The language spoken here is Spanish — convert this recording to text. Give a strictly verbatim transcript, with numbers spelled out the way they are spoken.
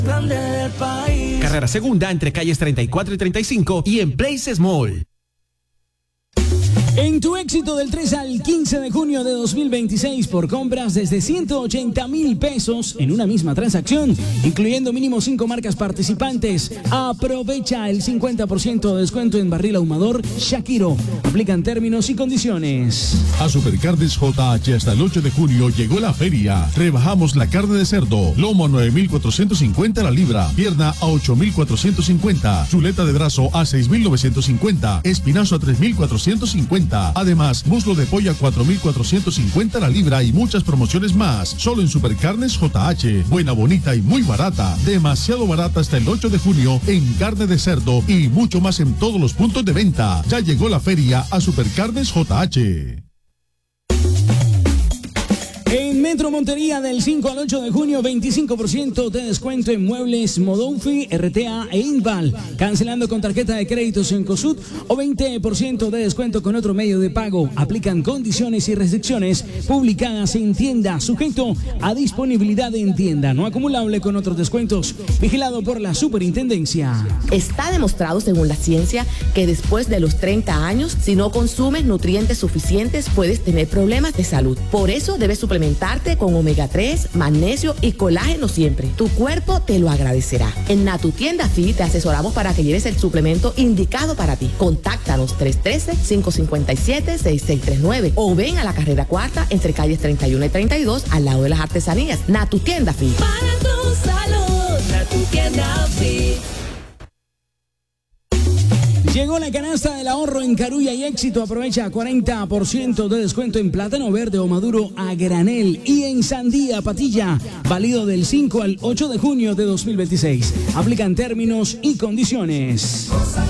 grande del país. Carrera Segunda entre calles treinta y cuatro y treinta y cinco y en Places Mall. En tu éxito del tres al quince de junio de dos mil veintiséis por compras desde ciento ochenta mil pesos en una misma transacción, incluyendo mínimo cinco marcas participantes, aprovecha el cincuenta por ciento de descuento en barril ahumador Shakiro. Aplican términos y condiciones. A Supercarnes J H hasta el ocho de junio llegó la feria. Rebajamos la carne de cerdo, lomo a nueve mil cuatrocientos cincuenta la libra, pierna a ocho mil cuatrocientos cincuenta, chuleta de brazo a seis mil novecientos cincuenta, espinazo a tres mil cuatrocientos cincuenta. Además, muslo de pollo a cuatro mil cuatrocientos cincuenta la libra y muchas promociones más. Solo en Supercarnes J H. Buena, bonita y muy barata. Demasiado barata hasta el ocho de junio en carne de cerdo y mucho más en todos los puntos de venta. Ya llegó la feria a Supercarnes J H. En Metro Montería del cinco al ocho de junio, veinticinco por ciento de descuento en muebles Modonfi, R T A e Inval. Cancelando con tarjeta de créditos en COSUD o veinte por ciento de descuento con otro medio de pago. Aplican condiciones y restricciones publicadas en tienda, sujeto a disponibilidad en tienda, no acumulable con otros descuentos. Vigilado por la Superintendencia. Está demostrado según la ciencia que después de los treinta años, si no consumes nutrientes suficientes, puedes tener problemas de salud. Por eso debes suplementarte con omega tres, magnesio y colágeno siempre. Tu cuerpo te lo agradecerá. En Natutienda Fit te asesoramos para que lleves el suplemento indicado para ti. Contáctanos tres uno tres, cinco cinco siete, seis seis tres nueve o ven a la carrera cuarta entre calles treinta y uno y treinta y dos al lado de las artesanías. Natutienda Fit. Para tu salud, Natutienda Fit. Llegó la canasta del ahorro en Carulla y Éxito. Aprovecha cuarenta por ciento de descuento en plátano verde o maduro a granel y en sandía patilla. Válido del cinco al ocho de junio de dos mil veintiséis. Aplican términos y condiciones.